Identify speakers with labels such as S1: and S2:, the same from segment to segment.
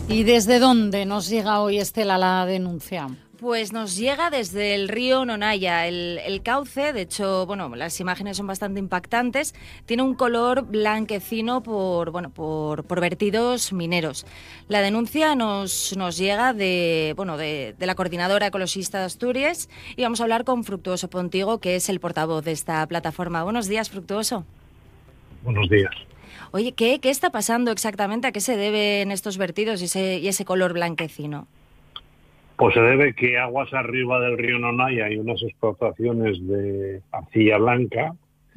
S1: ¿Y desde dónde nos llega hoy, Estela, la denuncia?
S2: Pues nos llega desde el río Nonaya. El cauce, de hecho, bueno, las imágenes son bastante impactantes, tiene un color blanquecino por vertidos mineros. La denuncia nos llega de la Coordinadora Ecologista de Asturias y vamos a hablar con Fructuoso Pontigo, que es el portavoz de esta plataforma. Buenos días, Fructuoso.
S3: Buenos días.
S2: Oye, ¿qué está pasando exactamente? ¿A qué se deben estos vertidos y ese color blanquecino?
S3: Pues se debe que aguas arriba del río Nonaya hay unas explotaciones de arcilla blanca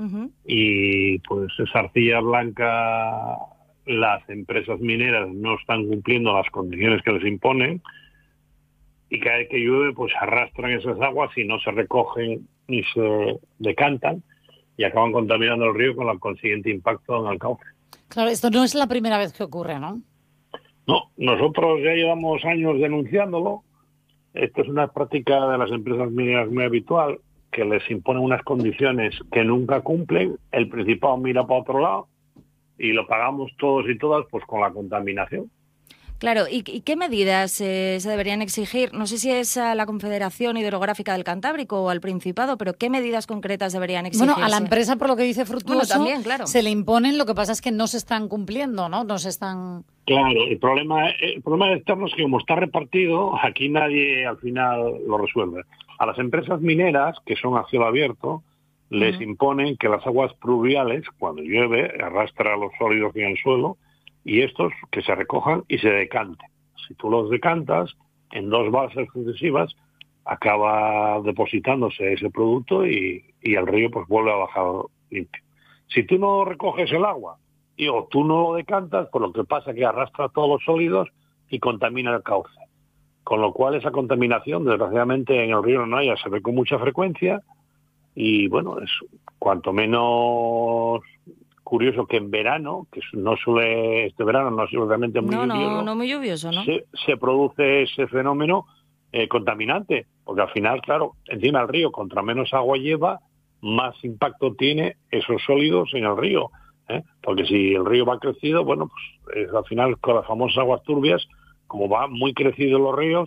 S3: y pues esa arcilla blanca las empresas mineras no están cumpliendo las condiciones que les imponen y cada vez que llueve pues arrastran esas aguas y no se recogen ni se decantan y acaban contaminando el río con el consiguiente impacto en el cauce.
S1: Claro, esto no es la primera vez que ocurre, ¿no?
S3: No, nosotros ya llevamos años denunciándolo. Esto es una práctica de las empresas mineras muy habitual, que les imponen unas condiciones que nunca cumplen, el Principado mira para otro lado y lo pagamos todos y todas pues con la contaminación.
S2: Claro, ¿y qué medidas se deberían exigir? No sé si es a la Confederación Hidrográfica del Cantábrico o al Principado, pero ¿qué medidas concretas deberían exigirse?
S1: Bueno, a la empresa, por lo que dice Fructuoso,
S2: también, claro,
S1: se le imponen, lo que pasa es que no se están cumpliendo, ¿no? No se están...
S3: Claro, el problema externo es que como está repartido, aquí nadie al final lo resuelve. A las empresas mineras, que son a cielo abierto, les imponen que las aguas pluviales, cuando llueve, arrastra los sólidos en el suelo, y estos que se recojan y se decanten. Si tú los decantas, en 2 balsas sucesivas acaba depositándose ese producto y el río pues vuelve a bajar limpio. Si tú no recoges el agua o tú no lo decantas, pues lo que pasa es que arrastra todos los sólidos y contamina el cauce. Con lo cual esa contaminación, desgraciadamente, en el río Nonaya se ve con mucha frecuencia y bueno, es cuanto menos curioso que en verano, que este verano no ha sido realmente muy lluvioso,
S2: no muy lluvioso, ¿no?
S3: Se produce ese fenómeno contaminante, porque al final, claro, encima el río, contra menos agua lleva, más impacto tiene esos sólidos en el río, porque si el río va crecido, bueno, pues al final con las famosas aguas turbias, como va muy crecido los ríos,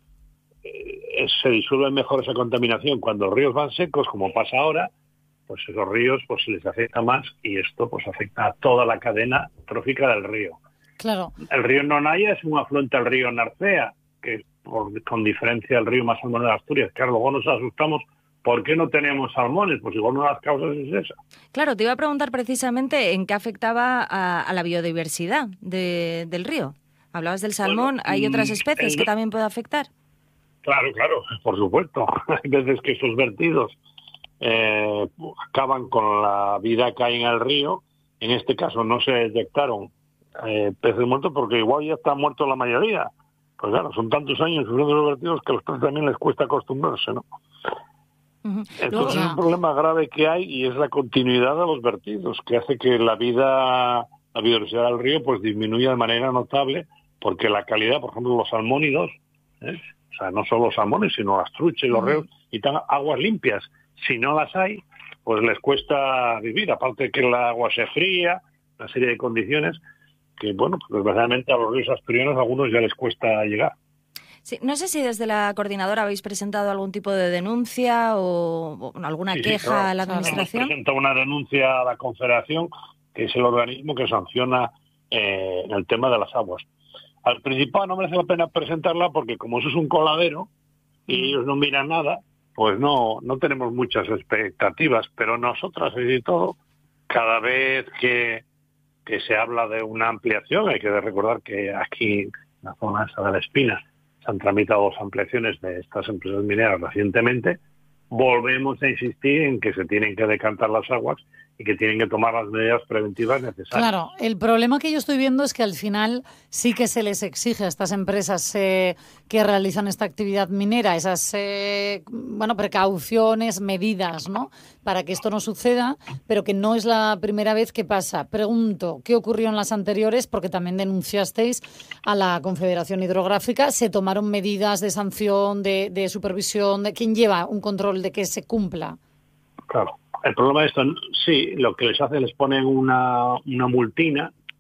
S3: se disuelve mejor esa contaminación. Cuando los ríos van secos, como pasa ahora, pues esos ríos pues se les afecta más y esto pues afecta a toda la cadena trófica del río.
S1: Claro.
S3: El río Nonaya es un afluente al río Narcea, que con diferencia del río más salmonero de Asturias. Claro, luego nos asustamos, ¿por qué no tenemos salmones? Pues igual una de las causas es esa.
S2: Claro, te iba a preguntar precisamente en qué afectaba a la biodiversidad del río. Hablabas del salmón, ¿hay otras especies que también puede afectar?
S3: Claro, por supuesto. Hay veces que esos vertidos acaban con la vida que hay en el río. En este caso no se detectaron peces muertos porque igual ya están muertos la mayoría. Pues claro, son tantos años sufriendo los vertidos que a los peces también les cuesta acostumbrarse, ¿no? Entonces es un problema grave que hay y es la continuidad de los vertidos, que hace que la biodiversidad del río pues disminuya de manera notable, porque la calidad, por ejemplo, los salmónidos, o sea, no solo los salmones, sino las truchas y los reos, necesitan aguas limpias. Si no las hay, pues les cuesta vivir, aparte de que el agua se fría, una serie de condiciones que, bueno, pues desgraciadamente a los ríos asturianos a algunos ya les cuesta llegar.
S2: Sí, no sé si desde la coordinadora habéis presentado algún tipo de denuncia o alguna queja
S3: claro,
S2: a la administración.
S3: Hemos presentado una denuncia a la Confederación, que es el organismo que sanciona el tema de las aguas. Al Principado no merece la pena presentarla porque como eso es un coladero y ellos no miran nada, pues no tenemos muchas expectativas, pero nosotras y todo, cada vez que se habla de una ampliación, hay que recordar que aquí en la zona esa de la Espina se han tramitado 2 ampliaciones de estas empresas mineras recientemente, volvemos a insistir en que se tienen que decantar las aguas y que tienen que tomar las medidas preventivas necesarias.
S1: Claro, el problema que yo estoy viendo es que al final sí que se les exige a estas empresas que realizan esta actividad minera esas precauciones, medidas, ¿no?, para que esto no suceda, pero que no es la primera vez que pasa. Pregunto, ¿qué ocurrió en las anteriores? Porque también denunciasteis a la Confederación Hidrográfica. ¿Se tomaron medidas de sanción, de supervisión? ¿De quién lleva un control de que se cumpla?
S3: Claro. El problema de esto, sí, lo que les hace, les ponen una multina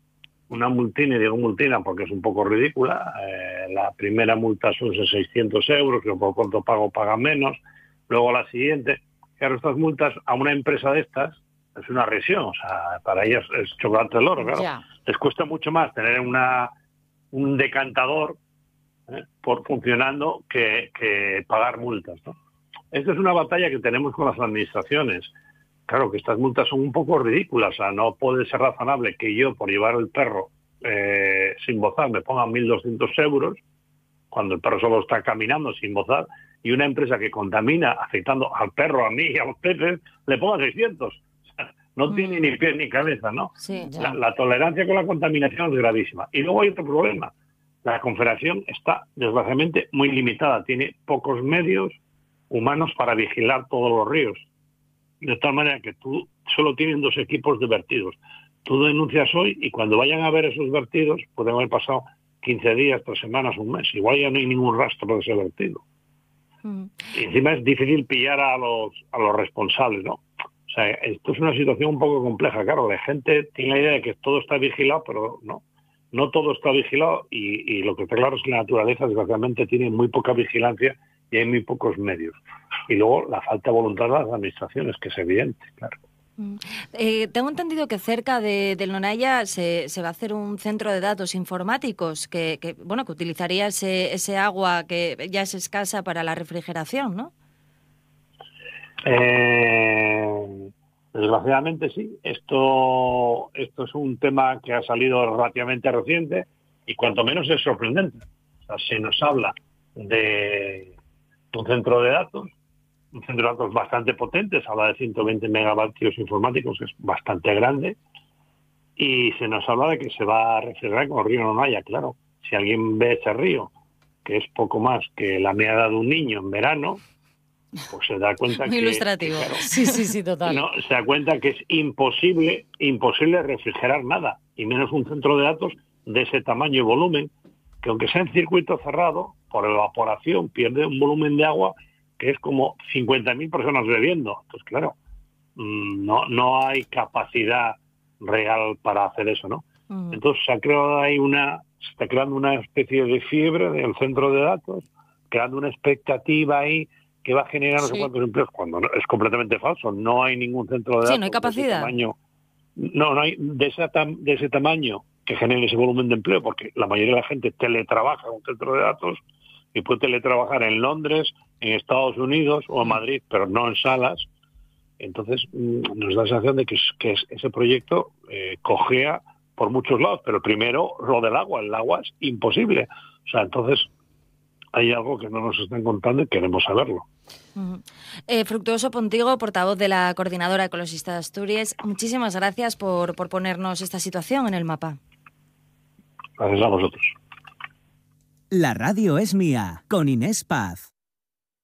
S3: una multina, y digo multina porque es un poco ridícula. La primera multa son de 600 euros, que por cuánto pago pagan menos. Luego la siguiente. Claro, estas multas a una empresa de estas es una agresión. O sea, para ellas es chocolate del oro, claro.
S1: Ya.
S3: Les cuesta mucho más tener un decantador por funcionando que pagar multas, ¿no? Esta es una batalla que tenemos con las administraciones. Claro que estas multas son un poco ridículas. O sea, no puede ser razonable que yo, por llevar el perro sin bozar, me pongan 1.200 euros, cuando el perro solo está caminando sin bozar, y una empresa que contamina afectando al perro, a mí y a los peces, le ponga 600. O sea, no tiene ni pies ni cabeza, ¿no?
S2: Sí.
S3: La tolerancia con la contaminación es gravísima. Y luego hay otro problema. La Confederación está, desgraciadamente, muy limitada. Tiene pocos medios humanos para vigilar todos los ríos. De tal manera que tú solo tienen 2 equipos de vertidos. Tú denuncias hoy y cuando vayan a ver esos vertidos, pueden haber pasado 15 días, 3 semanas, un mes. Igual ya no hay ningún rastro de ese vertido. Y encima es difícil pillar a los responsables, ¿no? O sea, esto es una situación un poco compleja. Claro, la gente tiene la idea de que todo está vigilado, pero no todo está vigilado y lo que está claro es que la naturaleza, desgraciadamente, tiene muy poca vigilancia y hay muy pocos medios. Y luego la falta de voluntad de las administraciones, que es evidente, claro.
S2: Tengo entendido que cerca del Nonaya se va a hacer un centro de datos informáticos que utilizaría ese agua que ya es escasa para la refrigeración, ¿no?
S3: Desgraciadamente sí. Esto es un tema que ha salido relativamente reciente y cuanto menos es sorprendente. O sea, se nos habla de un centro de datos bastante potente, se habla de 120 megavatios informáticos, que es bastante grande, y se nos habla de que se va a refrigerar con el río Nonaya. Claro, si alguien ve ese río, que es poco más que la meada de un niño en verano, pues se da cuenta
S2: muy ilustrativo.
S3: Claro,
S1: Sí, total.
S3: No, se da cuenta que es imposible refrigerar nada, y menos un centro de datos de ese tamaño y volumen, que aunque sea en circuito cerrado, por evaporación pierde un volumen de agua que es como 50.000 personas bebiendo. Entonces, claro, no hay capacidad real para hacer eso, ¿no? Entonces se está creando una especie de fiebre del centro de datos, creando una expectativa ahí que va a generar no sé cuántos empleos, cuando es completamente falso. No hay ningún centro de datos.
S2: Sí, no hay capacidad.
S3: No hay de ese tamaño que genere ese volumen de empleo, porque la mayoría de la gente teletrabaja en un centro de datos y puede teletrabajar en Londres, en Estados Unidos o en Madrid, pero no en salas. Entonces nos da la sensación de que ese proyecto cojea por muchos lados, pero primero lo del agua. El agua es imposible. O sea, entonces hay algo que no nos están contando y queremos saberlo.
S2: Fructuoso Pontigo, portavoz de la Coordinadora Ecologista de Asturias, muchísimas gracias por ponernos esta situación en el mapa.
S3: Gracias a vosotros.
S4: La radio es mía, con Inés Paz.